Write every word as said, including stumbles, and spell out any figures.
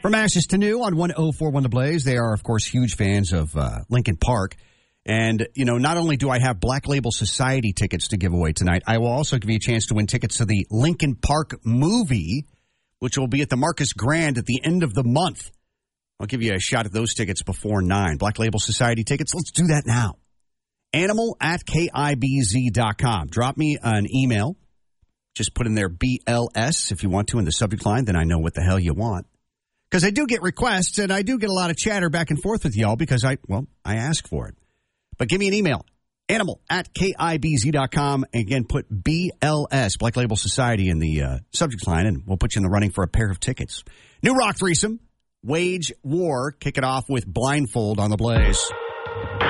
From ashes to new on one oh four one The Blaze. They are, of course, huge fans of uh, Lincoln Park. And, you know, not only do I have Black Label Society tickets to give away tonight, I will also give you a chance to win tickets to the Lincoln Park movie, which will be at the Marcus Grand at the end of the month. I'll give you a shot at those tickets before nine. Black Label Society tickets, let's do that now. Animal at K I B Z dot com. Drop me an email. Just put in there B L S if you want to in the subject line. Then I know what the hell you want. Because I do get requests, and I do get a lot of chatter back and forth with y'all because I, well, I ask for it. But give me an email, animal at K I B Z dot com. And again, put B L S, Black Label Society, in the uh, subject line, and we'll put you in the running for a pair of tickets. New Rock Threesome, Wage War, kick it off with Blindfold on the Blaze.